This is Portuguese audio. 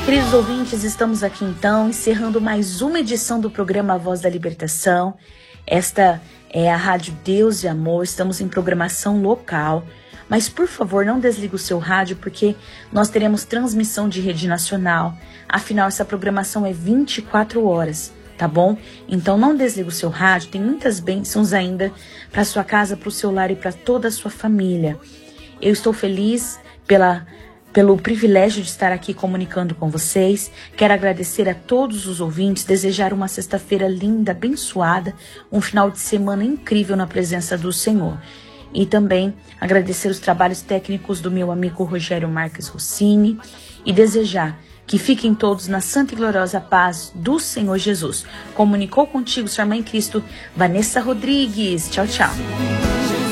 Queridos ouvintes, estamos aqui então encerrando mais uma edição do programa Voz da Libertação. Esta é a Rádio Deus e Amor, estamos em programação local. Mas por favor, não desligue o seu rádio porque nós teremos transmissão de rede nacional. Afinal, essa programação é 24 horas, tá bom? Então não desligue o seu rádio, tem muitas bênçãos ainda para sua casa, para o seu lar e para toda a sua família. Eu estou feliz pelo privilégio de estar aqui comunicando com vocês. Quero agradecer a todos os ouvintes, desejar uma sexta-feira linda, abençoada, um final de semana incrível na presença do Senhor. E também agradecer os trabalhos técnicos do meu amigo Rogério Marques Rossini e desejar que fiquem todos na santa e gloriosa paz do Senhor Jesus. Comunicou contigo sua irmã em Cristo, Vanessa Rodrigues. Tchau, tchau.